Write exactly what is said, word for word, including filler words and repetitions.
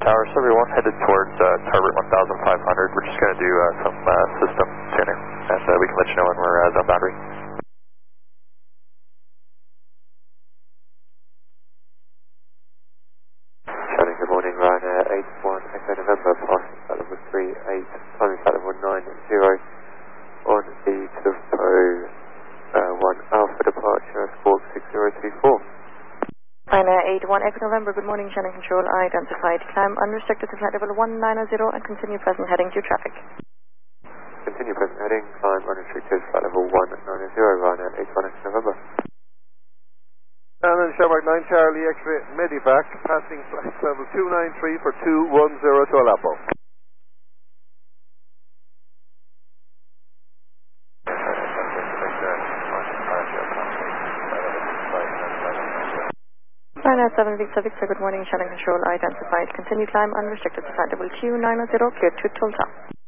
Tower, Survey one headed towards uh, Tarbert fifteen hundred. We're just going to do uh, some uh, system tuning, and uh, we can let you know when we're uh, zone boundary. Shannon, good morning, Ryanair eight one Echo November, passing flight level three eight, climbing flight level nine zero, on the Tufo uh, one Alpha departure, squawk six zero two four. Ryanair eight one Echo November, good morning, Shannon Control, identified, climb unrestricted to flight level one nine zero and continue present heading to traffic. Continue present heading, climb unrestricted, flight level one nine zero, Ryanair eight one Echo November. And then Shamrock nine Charlie X-ray Medivac, passing flight level two nine three for two one zero to Alapo. Ryanair seven Victor Victor, good morning, Shannon Control, identified, continue climb unrestricted to flight level two nine zero, cleared to Tulsa.